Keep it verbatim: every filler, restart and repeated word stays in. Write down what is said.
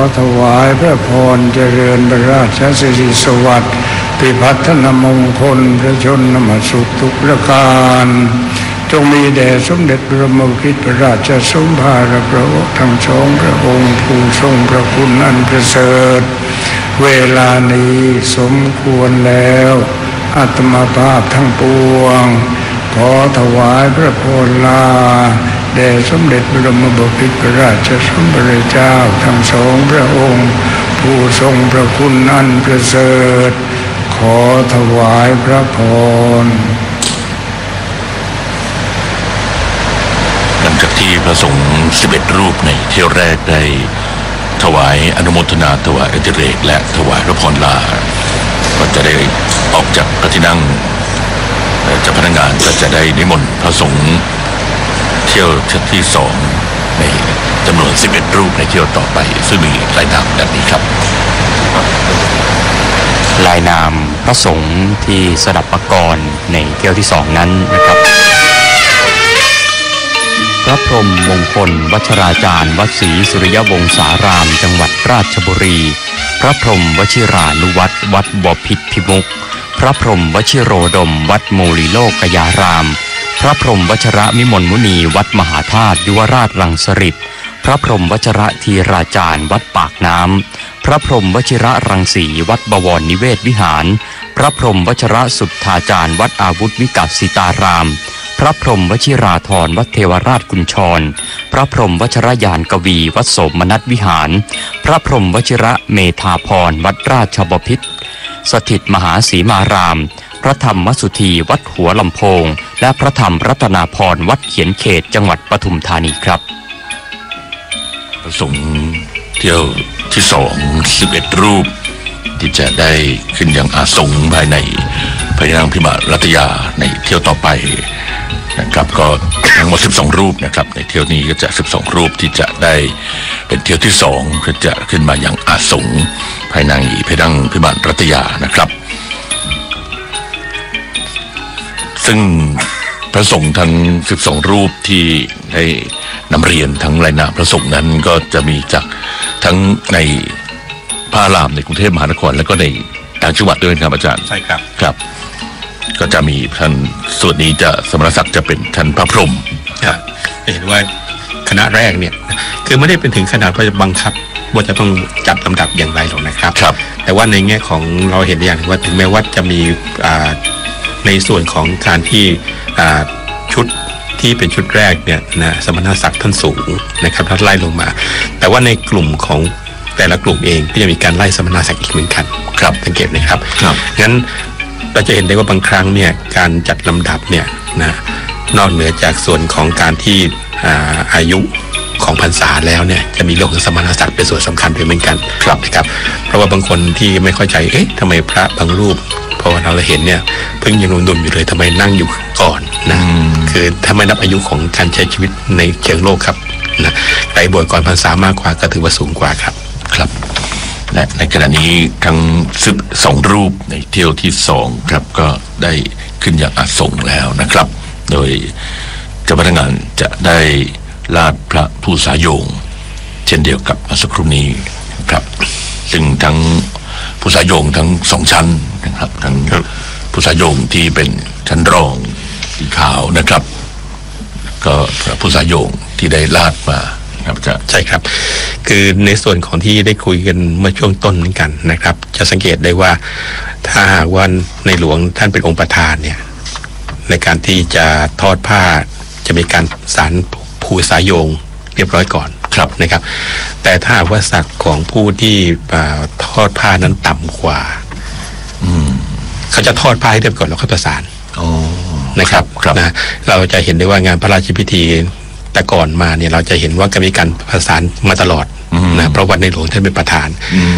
ถวายพระพรเจริญพระราชสิริสวัสดิ์พิพัฒนมงคลพระชนมสุขทุกประการจงมีแด่สมเด็จพระมกิตพระราชสมภารพระองค์ทั้งสองพระองค์ผู้ทรงพระคุณอันประเสริฐเวลานี้สมควรแล้วอาตมาภาพทั้งปวงขอถวายพระพรลาแด่สมเด็จพระมบพิตรพระราชสมภารเจ้าทั้งสองพระองค์ผู้ทรงพระคุณอันประเสริฐขอถวายพระพรหลังจากที่พระสงฆ์สิบเอ็ดรูปในเที่ยวแรกได้ถวายอนุโมทนาถวายอติเรกและถวายพระพรลาก็จะได้ออกจากพระที่นั่งเจ้าพนักงานก็จะได้นิมนต์พระสงฆ์เที่ยวที่สองในจำนวนสิบเอ็ดรูปในเที่ยวต่อไปซึ่งมีรายนามแบบนี้ครับรายนามพระสงฆ์ที่สดับปกรณ์ในเที่ยวที่สองนั้นนะครับพระพรหมมงคลวัชราจารย์วัดศรีสุริยวงศารามจังหวัดราชบุรีพระพรหมวชิรานุวัตรวัดบพิตรพิมุขพระพรหมวชิโรดมวัดโมลีโลกยารามพระพรหมวชระมิมลมุนีวัดมหาธาตุยุวราชรังสฤษพระพรหมวชระธีราจารย์วัดปากน้ำพระพรหมวชิระรังสีวัดบวรนิเวศวิหารพระพรหมวชระสุทธาจารย์วัดอาวุธวิกัสสิตารามพระพรหมวชิราธรวัดเทวราชกุญชรพระพรหมวชรยานกวีวัดโสมนัสวิหารพระพรหมวชิระเมธาพรวัดราชบพิตรสถิตมหาสีมารามพระธรรมวสุธีวัดหัวลำโพงและพระธรรมรัตนาพรวัดเขียนเขตจังหวัดปทุมธานีครับพระสงฆ์เที่ยวที่สองสิบเอ็ดรูปที่จะได้ขึ้นยังอาสงฆ์ภายในพระนางพิมรัตยาในเที่ยวต่อไปนะครับก็ทั้งหมดสิบสองรูปนะครับในเที่ยวนี้ก็จะสิบสองรูปที่จะได้เป็นเที่ยวที่สองก็จะขึ้นมายังอาสงฆ์ภายในพระนางพิมรัตยานะครับซึ่งพระสงฆ์ทั้งสิบสองรูปที่ได้นำเรียนทั้งรายนามพระสงฆ์นั้นก็จะมีจากทั้งในพระอารามในกรุงเทพมหานครและก็ในต่างจังหวัดด้วยครับอาจารย์ใช่ครับครับก็จะมีท่านส่วนนี้จะสมณศักดิ์จะเป็นท่านพระพรหมครับเห็นว่าคณะแรกเนี่ยคือไม่ได้เป็นถึงขนาดว่าจะบังคับว่าจะต้องจัดลำดับอย่างไรหรอกนะครับครับแต่ว่าในแง่ของเราเห็นอย่างว่าถึงแม้ว่าจะมีในส่วนของการที่ชุดที่เป็นชุดแรกเนี่ยนะสมณศักดิ์ท่านสูงนะครับท่านไล่ลงมาแต่ว่าในกลุ่มของแต่ละกลุ่มเองก็จะมีการไล่สมณศักดิ์อีกเหมือนกันครับสังเกตนะครับครับงั้นเราจะเห็นได้ว่าบางครั้งเนี่ยการจัดลำดับเนี่ยนะนอกเหนือจากส่วนของการที่อาอายุของพรรษาแล้วเนี่ยจะมีเรื่องของสมณศักดิ์เป็นส่วนสำคัญด้วยเหมือนกันนะครับเพราะว่าบางคนที่ไม่เข้าใจเอ๊ะทำไมพระบางรูปพอเราเห็นเนี่ยเพิ่งยังหนุ่มๆอยู่เลยทำไมนั่งอยู่ก่อนนะคือถ้าไม่นับอายุของการใช้ชีวิตในเชิงโลกครับนะใครบวชก่อนพรรษามากกว่าก็ถือว่าสูงกว่าครับครับและในขณะนี้ทั้งสิบสองรูปในเที่ยวที่สองครับก็ได้ขึ้นอย่างอาสงฆ์แล้วนะครับโดยเจ้าพนักงานจะได้ลาดพระภูษาโยงเช่นเดียวกับเมื่อสักครู่นี้ครับซึ่งทั้งภูษาโยงทั้งสองชั้นนะครับทั้งภูษาโยงที่เป็นชั้นรองสีขาวนะครับก็พระภูษาโยงที่ได้ลาดมาครับจะใช่ครับคือในส่วนของที่ได้คุยกันเมื่อช่วงต้นเหมือนกันนะครับจะสังเกตได้ว่าถ้าหากว่าในหลวงท่านเป็นองค์ประธานเนี่ยในการที่จะทอดผ้าจะมีการสารภูษาโยงเรียบร้อยก่อนครับนะครับแต่ถ้าว่าศักดิ์ของผู้ที่ทอดผ้านั้นต่ำกว่าเขาจะทอดผ้าให้เรียบก่อนแล้วค่อยประสานนะครับนะเราจะเห็นได้ว่างานพระราชพิธีแต่ก่อนมาเนี่ยเราจะเห็นว่าก็มีการประสานมาตลอดนะเพราะว่าในหลวงท่านเป็นประธาน